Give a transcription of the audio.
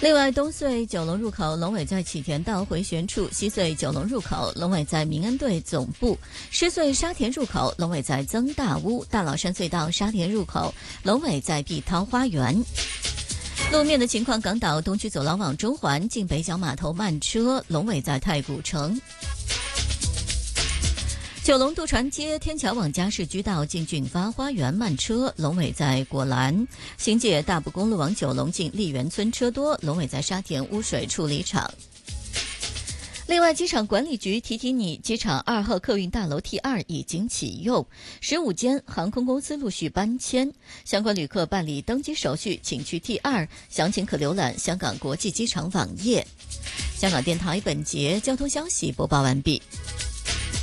另外，东隧九龙入口龙尾在启田道回旋处，西隧九龙入口龙尾在民安队总部，狮隧沙田入口龙尾在曾大屋，大老山隧道沙田入口龙尾在碧涛花园。路面的情况，港岛东区走廊往中环近北角码头慢车，龙尾在太古城。九龙渡船街天桥往嘉市居道近俊发花园慢车，龙尾在果栏。新界大埔公路往九龙近丽园村车多，龙尾在沙田污水处理厂。另外，机场管理局提提你，机场2号客运大楼 T2 已经启用，15间航空公司陆续搬迁，相关旅客办理登机手续，请去 T2， 详情可浏览香港国际机场网页。香港电台本节交通消息播报完毕。